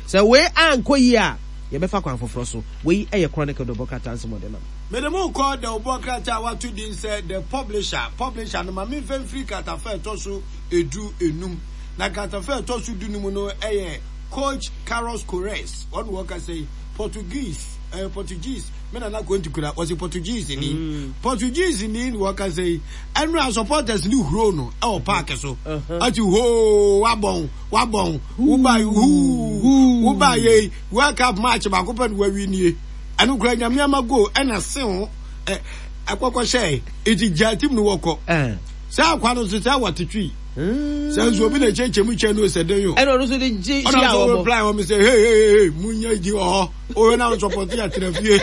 So we anko yi a ye befa kwan foforo so we chronicle the book at answer Medemo call the Obokrata what to din said the publisher no mami fen free katafe tosu edu enum na katafe tosu dunum no Coach Carlos Corres one worker say Portuguese men are not going to kula was Portuguese in Portuguese in worker say and supporters new grown our park so at you ho wabon uba ye World Cup match back open where we need anu kura nyame go na se ho akokɔ hyɛ eti gya tim no wɔkɔ sa akwa no so sa watetwi sa nso obi na cheche mu che no se den yo ɛna no so de gye hia wo reply wo me say hey munya gi o na support ya trafie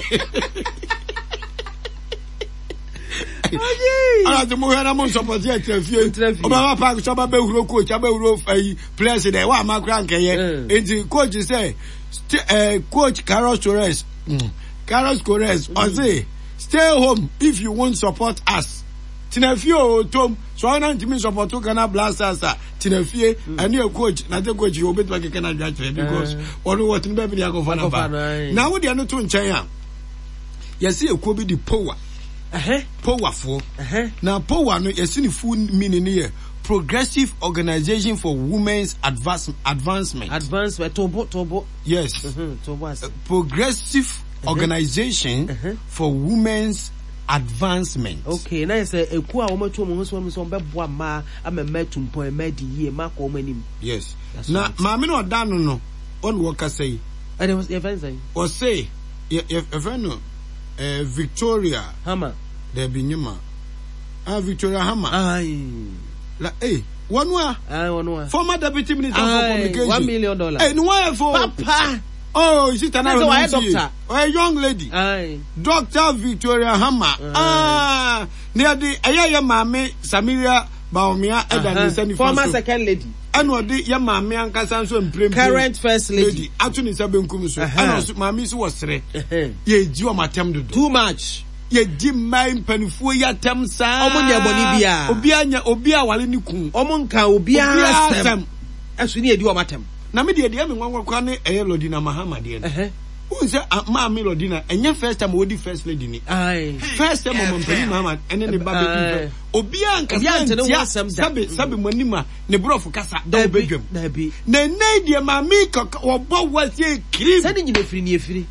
ala te mo hia na mo support ya trafie o ba pa so ba be huro coach ba huro players there wa ma kra nkeye enti coach say Coach Carlos Torres Carlos Corres, say, stay home if you won't support us. Tinefio Tom, so I don't mean support to Ghana Blasters, Tinefie, and your coach, not the coach you obey like a Canada judge because or what in Baby Yago. Now, what they are not doing China. You see, it could be the power. Powerful. Now, power, no, you see the full meaning here. Progressive Organization for Women's Advancement. Tobo. Yes. Progressive Organization for Women's Advancement. Okay, now say eku a woman to mo so be boa ma amemetum po emedi ye ma ko manim. Yes. Na maame no dan no on worker say. And it was even say. Or say no Victoria Hammer. There be nyama. Victoria Hammer. La one wa. Former deputy minister for communication. $1 million. No for Papa. Oh, is it another doctor? Or a young lady? Dr. Victoria Hammer. Near the Aya Mame Samiria Baumia and former second lady. And what the Yamame and Casanso and current first lady. Actually, Sabin Kumusu. And Mammy was three. Ye, you are my too much. Ye dim mind penfuya temsa. Omonya Bonibia. Obia Walinikum. Omonka Obia Sam. As we need you amatem. Na me de me nwanwa kwa ne Lodina Mahama de no who say ma me Lodina enye first time odi first lady ni first time mom pani Mahama ene ne baby obi anka sabe monima ne brofo kasa da obedwam na nei de ma me obo wase krim sani nyine firi ni efiri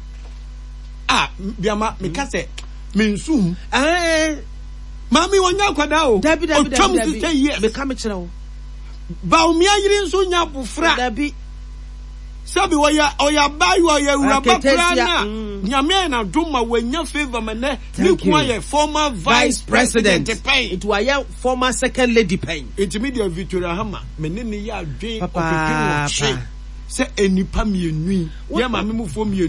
bia ma me kase me nsum mami wonya kwada o dabi yes me ka me kire wo ba umia yiri nso nya bufra dabi sabi oya bayu oya uraba prana nyame na duma wenya favor mane ni kwa ye former vice president it wa ye former second lady pen intermediate Victoria Hammer mene ni ya adwen opepin wo che se enipa mienui ye ma me mu fo